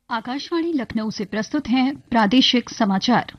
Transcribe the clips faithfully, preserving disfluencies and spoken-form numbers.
आकाशवाणी लखनऊ से प्रस्तुत हैं प्रादेशिक समाचार।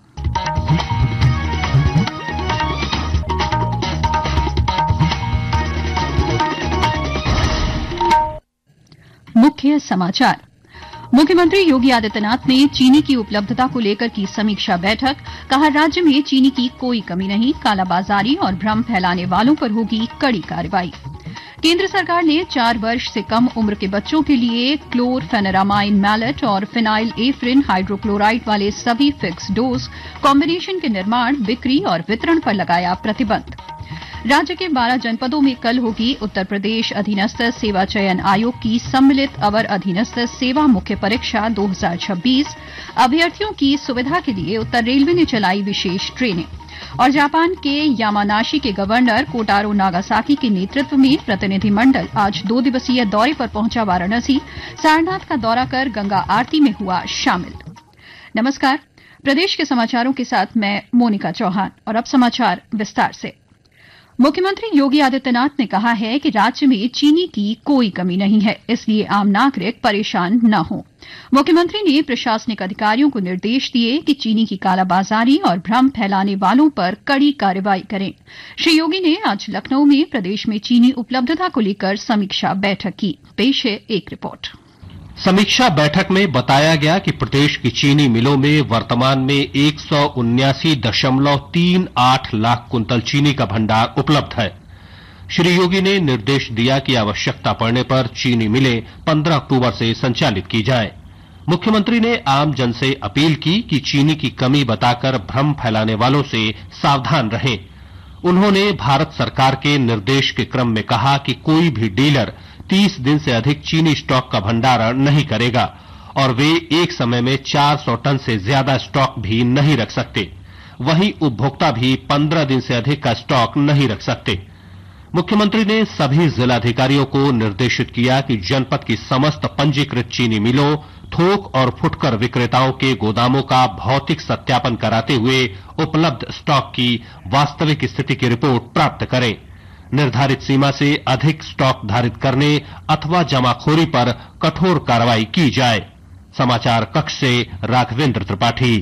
मुख्य समाचार। मुख्यमंत्री योगी आदित्यनाथ ने चीनी की उपलब्धता को लेकर की समीक्षा बैठक। कहा, राज्य में चीनी की कोई कमी नहीं, कालाबाजारी और भ्रम फैलाने वालों पर होगी कड़ी कार्रवाई। केंद्र सरकार ने चार वर्ष से कम उम्र के बच्चों के लिए क्लोरफेनेरामाइन मैलेट और फिनाइल एफ्रिन हाइड्रोक्लोराइड वाले सभी फिक्स डोज कॉम्बिनेशन के निर्माण, बिक्री और वितरण पर लगाया प्रतिबंध। राज्य के बारह जनपदों में कल होगी उत्तर प्रदेश अधीनस्थ सेवा चयन आयोग की सम्मिलित अवर अधीनस्थ सेवा मुख्य परीक्षा दो हज़ार छब्बीस। अभ्यर्थियों की सुविधा के लिए उत्तर रेलवे ने चलाई विशेष ट्रेनें। और जापान के यामानाशी के गवर्नर कोटारो नागासाकी के नेतृत्व में प्रतिनिधिमंडल आज दो दिवसीय दौरे पर पहुंचा वाराणसी। सारनाथ का दौरा कर गंगा आरती में हुआ शामिल। नमस्कार, प्रदेश के समाचारों के साथ मैं मोनिका चौहान। और अब समाचार विस्तार से। मुख्यमंत्री योगी आदित्यनाथ ने कहा है कि राज्य में चीनी की कोई कमी नहीं है, इसलिए आम नागरिक परेशान न हो। मुख्यमंत्री ने प्रशासनिक अधिकारियों को निर्देश दिए कि चीनी की कालाबाजारी और भ्रम फैलाने वालों पर कड़ी कार्रवाई करें। श्री योगी ने आज लखनऊ में प्रदेश में चीनी उपलब्धता को लेकर समीक्षा बैठक की। पेश है एक रिपोर्ट। समीक्षा बैठक में बताया गया कि प्रदेश की चीनी मिलों में वर्तमान में एक सौ उन्यासी दशमलव तीन आठ लाख कुंतल चीनी का भंडार उपलब्ध है। श्री योगी ने निर्देश दिया कि आवश्यकता पड़ने पर चीनी मिलें पंद्रह अक्टूबर से संचालित की जाए। मुख्यमंत्री ने आम जन से अपील की कि चीनी की कमी बताकर भ्रम फैलाने वालों से सावधान रहें। उन्होंने भारत सरकार के निर्देश के क्रम में कहा कि कोई भी डीलर तीस दिन से अधिक चीनी स्टॉक का भंडारण नहीं करेगा और वे एक समय में चार सौ टन से ज्यादा स्टॉक भी नहीं रख सकते। वहीं उपभोक्ता भी पंद्रह दिन से अधिक का स्टॉक नहीं रख सकते। मुख्यमंत्री ने सभी जिलाधिकारियों को निर्देशित किया कि जनपद की समस्त पंजीकृत चीनी मिलों, थोक और फुटकर विक्रेताओं के गोदामों का भौतिक सत्यापन कराते हुए उपलब्ध स्टॉक की वास्तविक स्थिति की रिपोर्ट प्राप्त करें। निर्धारित सीमा से अधिक स्टॉक धारित करने अथवा जमाखोरी पर कठोर कार्रवाई की जाए। समाचार कक्ष से राघवेंद्र त्रिपाठी।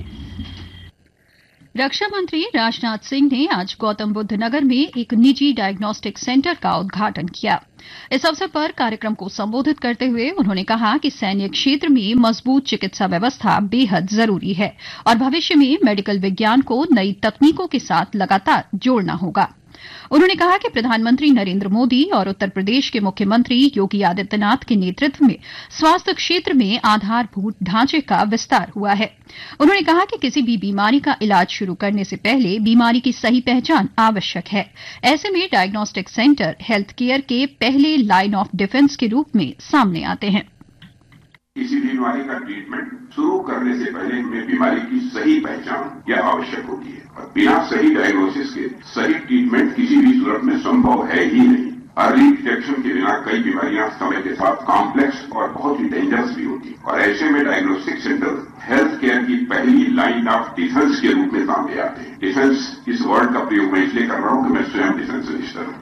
रक्षा मंत्री राजनाथ सिंह ने आज गौतम बुद्ध नगर में एक निजी डायग्नोस्टिक सेंटर का उद्घाटन किया। इस अवसर पर कार्यक्रम को संबोधित करते हुए उन्होंने कहा कि सैन्य क्षेत्र में मजबूत चिकित्सा व्यवस्था बेहद जरूरी है और भविष्य में मेडिकल विज्ञान को नई तकनीकों के साथ लगातार जोड़ना होगा। उन्होंने कहा कि प्रधानमंत्री नरेंद्र मोदी और उत्तर प्रदेश के मुख्यमंत्री योगी आदित्यनाथ के नेतृत्व में स्वास्थ्य क्षेत्र में आधारभूत ढांचे का विस्तार हुआ है। उन्होंने कहा कि किसी भी बीमारी का इलाज शुरू करने से पहले बीमारी की सही पहचान आवश्यक है। ऐसे में डायग्नोस्टिक सेंटर हेल्थ केयर के पहले लाइन ऑफ डिफेंस के रूप में सामने आते हैं। किसी भी बीमारी का ट्रीटमेंट शुरू करने से पहले हमें बीमारी की सही पहचान यह आवश्यक होती है और बिना सही डायग्नोसिस के सही ट्रीटमेंट किसी भी सूरत में संभव है ही नहीं। अर्ली डिटेक्शन के बिना कई बीमारियां समय के साथ कॉम्प्लेक्स और बहुत ही डेंजरस भी होती है और ऐसे में डायग्नोस्टिक सेंटर हेल्थ केयर की पहली लाइन ऑफ डिफेंस के रूप में सामने आते हैं। डिफेंस इस वर्ड का प्रयोग मैं इसलिए कर रहा हूं कि मैं स्वयं डिफेंस रजिस्टर हूं।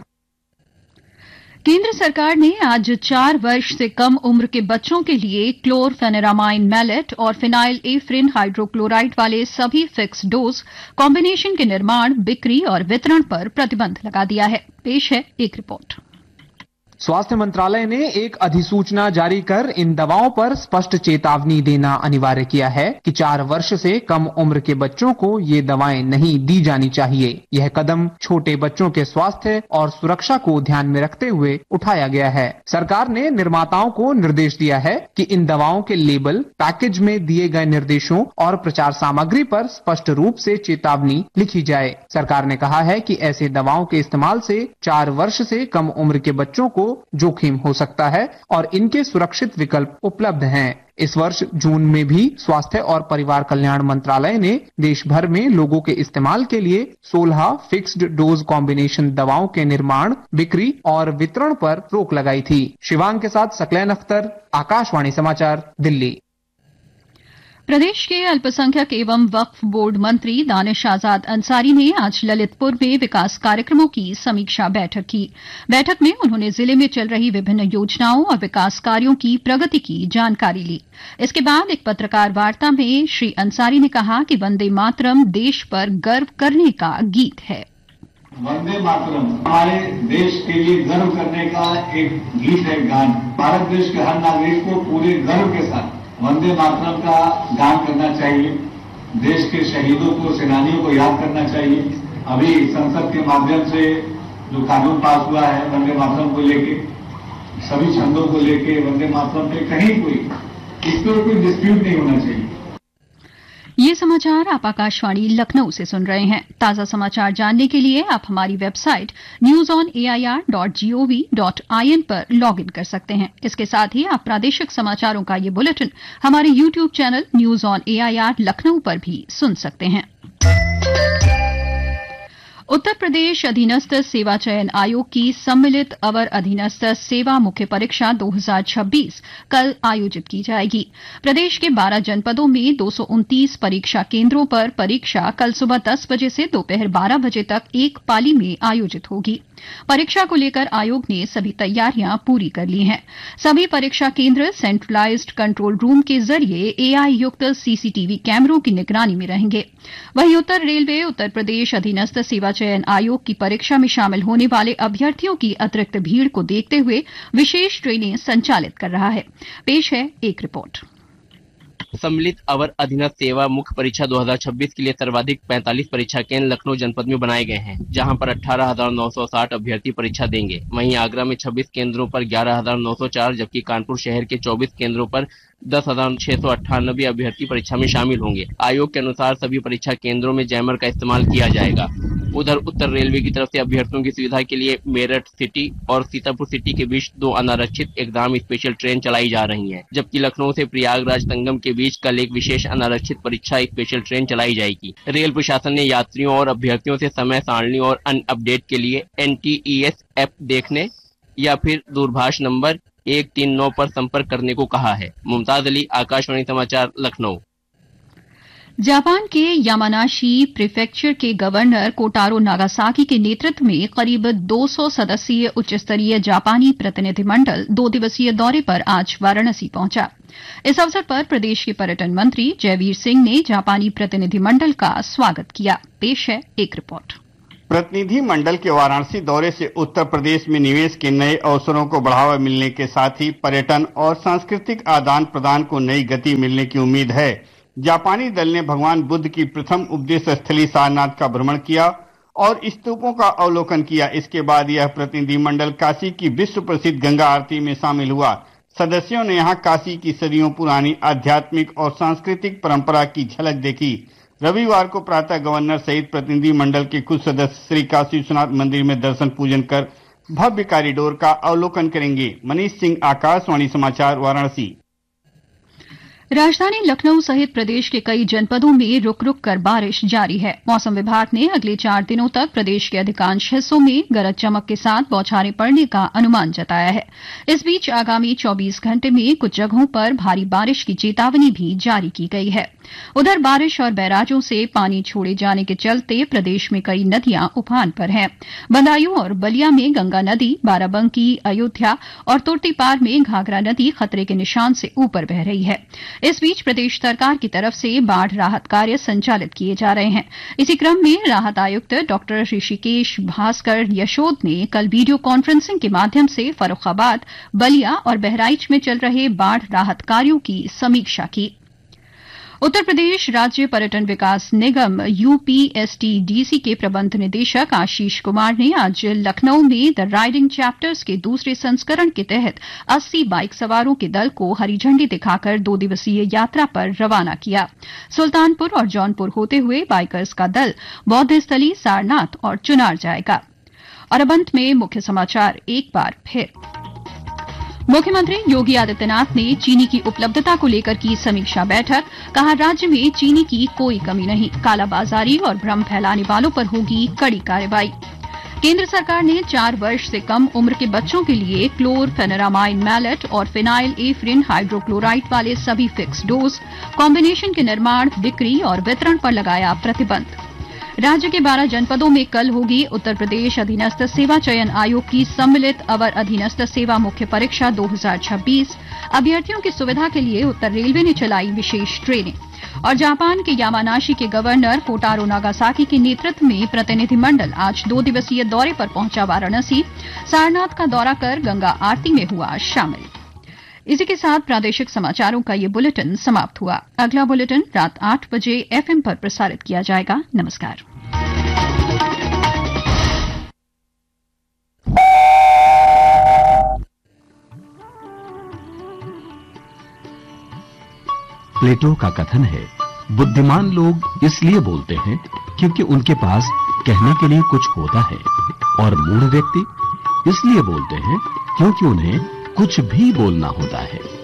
केंद्र सरकार ने आज चार वर्ष से कम उम्र के बच्चों के लिए क्लोरफेनेरामाइन मैलेट और फिनाइल एफ्रिन हाइड्रोक्लोराइड वाले सभी फिक्स डोज कॉम्बिनेशन के निर्माण, बिक्री और वितरण पर प्रतिबंध लगा दिया है। पेश है एक रिपोर्ट। स्वास्थ्य मंत्रालय ने एक अधिसूचना जारी कर इन दवाओं पर स्पष्ट चेतावनी देना अनिवार्य किया है कि चार वर्ष से कम उम्र के बच्चों को ये दवाएं नहीं दी जानी चाहिए। यह कदम छोटे बच्चों के स्वास्थ्य और सुरक्षा को ध्यान में रखते हुए उठाया गया है। सरकार ने निर्माताओं को निर्देश दिया है कि इन दवाओं के लेबल, पैकेज में दिए गए निर्देशों और प्रचार सामग्री पर स्पष्ट रूप से चेतावनी लिखी जाए। सरकार ने कहा है कि ऐसे दवाओं के इस्तेमाल से चार वर्ष से कम उम्र के बच्चों को जोखिम हो सकता है और इनके सुरक्षित विकल्प उपलब्ध हैं। इस वर्ष जून में भी स्वास्थ्य और परिवार कल्याण मंत्रालय ने देश भर में लोगों के इस्तेमाल के लिए सोलह फिक्स्ड डोज कॉम्बिनेशन दवाओं के निर्माण, बिक्री और वितरण पर रोक लगाई थी। शिवांग के साथ सकलैन अख्तर, आकाशवाणी समाचार, दिल्ली। प्रदेश के अल्पसंख्यक एवं वक्फ बोर्ड मंत्री दानिश आजाद अंसारी ने आज ललितपुर में विकास कार्यक्रमों की समीक्षा बैठक की। बैठक में उन्होंने जिले में चल रही विभिन्न योजनाओं और विकास कार्यों की प्रगति की जानकारी ली। इसके बाद एक पत्रकार वार्ता में श्री अंसारी ने कहा कि वंदे मातरम देश पर गर्व करने का गीत है। वंदे मातरम हमारे देश के लिए गर्व करने का एक गीत है, गान। भारत देश के हर नागरिक को पूरे गर्व के साथ वंदे मातरम का गान करना चाहिए। देश के शहीदों को, सेनानियों को याद करना चाहिए। अभी संसद के माध्यम से जो कानून पास हुआ है वंदे मातरम को लेके, सभी छंदों को लेके, वंदे मातरम पे कहीं कोई इस पर कोई डिस्प्यूट नहीं होना चाहिए। ये समाचार आप आकाशवाणी लखनऊ से सुन रहे हैं। ताजा समाचार जानने के लिए आप हमारी website news on A I R dot gov dot I N पर लॉग इन कर सकते हैं। इसके साथ ही आप प्रादेशिक समाचारों का ये बुलेटिन हमारे YouTube channel news on A I R Lucknow पर भी सुन सकते हैं। उत्तर प्रदेश अधीनस्थ सेवा चयन आयोग की सम्मिलित अवर अधीनस्थ सेवा मुख्य परीक्षा दो हज़ार छब्बीस कल आयोजित की जाएगी। प्रदेश के बारह जनपदों में दो सौ उनतीस परीक्षा केंद्रों पर परीक्षा कल सुबह दस बजे से दोपहर बारह बजे तक एक पाली में आयोजित होगी। परीक्षा को लेकर आयोग ने सभी तैयारियां पूरी कर ली हैं। सभी परीक्षा केंद्र सेंट्रलाइज्ड कंट्रोल रूम के जरिए एआई युक्त सीसीटीवी कैमरों की निगरानी में रहेंगे। वहीं उत्तर रेलवे उत्तर प्रदेश अधीनस्थ सेवा चयन आयोग की परीक्षा में शामिल होने वाले अभ्यर्थियों की अतिरिक्त भीड़ को देखते हुए विशेष ट्रेनें संचालित कर रहा है। पेश है एक रिपोर्ट। सम्मिलित अवर अधीनस्थ सेवा मुख्य परीक्षा दो हज़ार छब्बीस के लिए सर्वाधिक पैंतालीस परीक्षा केंद्र लखनऊ जनपद में बनाए गए हैं, जहां पर अठारह हजार नौ सौ साठ अभ्यर्थी परीक्षा देंगे। वहीं आगरा में छब्बीस केंद्रों पर ग्यारह हजार नौ सौ चार, जबकि कानपुर शहर के चौबीस केंद्रों पर दस हजार छह सौ अट्ठानबे अभ्यर्थी परीक्षा में शामिल होंगे। आयोग के अनुसार सभी परीक्षा केंद्रों में जैमर का इस्तेमाल किया जाएगा। उधर उत्तर रेलवे की तरफ से अभ्यर्थियों की सुविधा के लिए मेरठ सिटी और सीतापुर सिटी के बीच दो अनारक्षित एग्जाम स्पेशल ट्रेन चलाई जा रही हैं, जबकि लखनऊ से प्रयागराज संगम के बीच कल एक विशेष अनारक्षित परीक्षा स्पेशल ट्रेन चलाई जाएगी। रेल प्रशासन ने यात्रियों और अभ्यर्थियों से समय सारणी और अन्य अपडेट के लिए N T E S app देखने या फिर दूरभाष नंबर एक तीन नौ पर संपर्क करने को कहा है। मुमताज अली, आकाशवाणी समाचार, लखनऊ। जापान के यामानाशी प्रीफेक्चर के गवर्नर कोटारो नागासाकी के नेतृत्व में करीब दो सौ सदस्यीय उच्च स्तरीय जापानी प्रतिनिधिमंडल दो दिवसीय दौरे पर आज वाराणसी पहुंचा। इस अवसर पर प्रदेश के पर्यटन मंत्री जयवीर सिंह ने जापानी प्रतिनिधिमंडल का स्वागत किया। पेश है एक रिपोर्ट। प्रतिनिधि मंडल के वाराणसी दौरे से उत्तर प्रदेश में निवेश के नए अवसरों को बढ़ावा मिलने के साथ ही पर्यटन और सांस्कृतिक आदान प्रदान को नई गति मिलने की उम्मीद है। जापानी दल ने भगवान बुद्ध की प्रथम उपदेश स्थली सारनाथ का भ्रमण किया और स्तूपों का अवलोकन किया। इसके बाद यह प्रतिनिधि मंडल काशी की विश्व प्रसिद्ध गंगा आरती में शामिल हुआ। सदस्यों ने यहां काशी की सदियों पुरानी आध्यात्मिक और सांस्कृतिक परंपरा की झलक देखी। रविवार को प्रातः गवर्नर सहित प्रतिनिधि मंडल के कुछ सदस्य श्री काशी विश्वनाथ मंदिर में दर्शन पूजन कर भव्य कॉरिडोर का अवलोकन करेंगे। मनीष सिंह, आकाशवाणी समाचार, वाराणसी। राजधानी लखनऊ सहित प्रदेश के कई जनपदों में रुक रुक कर बारिश जारी है। मौसम विभाग ने अगले चार दिनों तक प्रदेश के अधिकांश हिस्सों में गरज चमक के साथ बौछारें पड़ने का अनुमान जताया है। इस बीच आगामी चौबीस घंटे में कुछ जगहों पर भारी बारिश की चेतावनी भी जारी की गई है। उधर बारिश और बैराजों से पानी छोड़े जाने के चलते प्रदेश में कई नदियां उफान पर हैं। बदायूं और बलिया में गंगा नदी, बाराबंकी, अयोध्या और तुर्तीपार में घाघरा नदी खतरे के निशान से ऊपर बह रही है। इस बीच प्रदेश सरकार की तरफ से बाढ़ राहत कार्य संचालित किए जा रहे हैं। इसी क्रम में राहत आयुक्त डॉक्टर ऋषिकेश भास्कर यशोद ने कल वीडियो कॉन्फ्रेंसिंग के माध्यम से फर्रुखाबाद, बलिया और बहराइच में चल रहे बाढ़ राहत कार्यों की समीक्षा की। उत्तर प्रदेश राज्य पर्यटन विकास निगम यूपीएसटीडीसी के प्रबंध निदेशक आशीष कुमार ने आज लखनऊ में द राइडिंग चैप्टर्स के दूसरे संस्करण के तहत अस्सी बाइक सवारों के दल को हरी झंडी दिखाकर दो दिवसीय यात्रा पर रवाना किया। सुल्तानपुर और जौनपुर होते हुए बाइकर्स का दल बौद्ध स्थली, सारनाथ और चुनार जाएगा। और अब अंत में मुख्य समाचार एक बार फिर। मुख्यमंत्री योगी आदित्यनाथ ने चीनी की उपलब्धता को लेकर की समीक्षा बैठक। कहा, राज्य में चीनी की कोई कमी नहीं, कालाबाजारी और भ्रम फैलाने वालों पर होगी कड़ी कार्रवाई। केंद्र सरकार ने चार वर्ष से कम उम्र के बच्चों के लिए क्लोरफेनेरामाइन मैलेट और फिनाइल एफ्रिन हाइड्रोक्लोराइड वाले सभी फिक्स डोज कॉम्बिनेशन के निर्माण, बिक्री और वितरण पर लगाया प्रतिबंध। राज्य के बारह जनपदों में कल होगी उत्तर प्रदेश अधीनस्थ सेवा चयन आयोग की सम्मिलित अवर अधीनस्थ सेवा मुख्य परीक्षा दो हज़ार छब्बीस। अभ्यर्थियों की सुविधा के लिए उत्तर रेलवे ने चलाई विशेष ट्रेनें। और जापान के यामानाशी के गवर्नर कोटारो नागासाकी के नेतृत्व में प्रतिनिधिमंडल आज दो दिवसीय दौरे पर पहुंचा वाराणसी। सारनाथ का दौरा कर गंगा आरती में हुआ शामिल। इसी के साथ प्रादेशिक समाचारों का ये बुलेटिन समाप्त हुआ। अगला बुलेटिन रात आठ बजे एफएम पर प्रसारित किया जाएगा। नमस्कार। प्लेटो का कथन है, बुद्धिमान लोग इसलिए बोलते हैं क्योंकि उनके पास कहने के लिए कुछ होता है, और मूढ़ व्यक्ति इसलिए बोलते हैं क्योंकि उन्हें कुछ भी बोलना होता है।